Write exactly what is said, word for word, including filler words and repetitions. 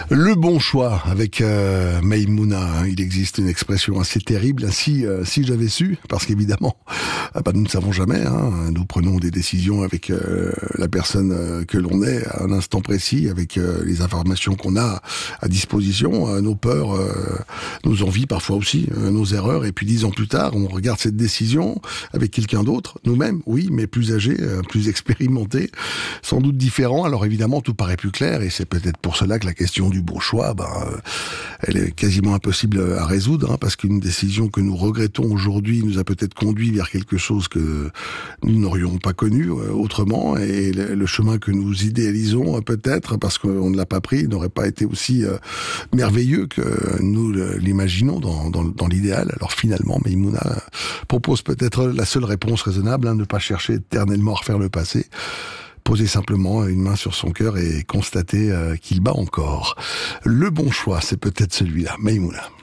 Le bon choix avec euh, Maïmouna, hein. Il existe une expression assez terrible, ainsi euh, si j'avais su, parce qu'évidemment, ah bah, nous ne savons jamais, hein. Nous prenons des décisions avec euh, la personne euh, que l'on est à un instant précis, avec euh, les informations qu'on a à disposition, euh, nos peurs, euh, nos envies parfois aussi, euh, nos erreurs, et puis dix ans plus tard, on regarde cette décision avec quelqu'un d'autre, nous-mêmes, oui, mais plus âgé, euh, plus expérimenté, sans doute différent. Alors évidemment, tout paraît plus clair, et c'est peut-être pour cela que la question du bon choix, ben, euh, elle est quasiment impossible à résoudre, hein, parce qu'une décision que nous regrettons aujourd'hui nous a peut-être conduit vers quelque chose que nous n'aurions pas connu euh, autrement, et le, le chemin que nous idéalisons euh, peut-être, parce qu'on ne l'a pas pris, n'aurait pas été aussi euh, merveilleux que nous l'imaginons dans, dans, dans l'idéal. Alors finalement, Maïmouna propose peut-être la seule réponse raisonnable, hein, ne pas chercher éternellement à refaire le passé. Poser simplement une main sur son cœur et constater euh, qu'il bat encore. Le bon choix, c'est peut-être celui-là, Maïmouna.